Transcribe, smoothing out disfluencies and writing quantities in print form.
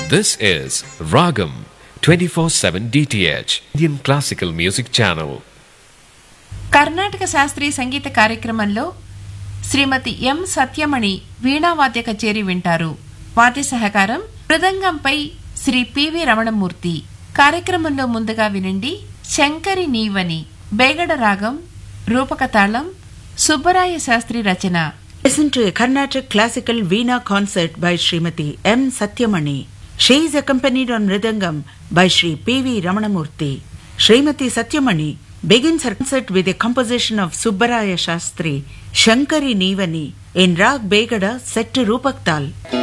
This is Ragam 24/7 DTH Indian Classical Music Channel. Karnataka శాస్త్రీయ సంగీత కార్యక్రమంలో శ్రీమతి ఎం సత్యమణి వీణావాద్య కచేరీ వింటారు. వాద్య సహకారం మృదంగంపై శ్రీ పివి రమణమూర్తి. కార్యక్రమంలో ముందుగా వినండి శంకరి నీవని బేగడ రాగం, రూపక తాళం, సుబ్బరాయ శాస్త్రి రచన. Listen to a Carnatic classical Veena concert by Srimati M. Satyamani. She is accompanied on Mridangam by Sri P.V. Ramanamurthy. Srimati Satyamani begins her concert with a composition of Subbaraya Shastri, Shankari Nivani, in Rag Begada set to Rupak Tal.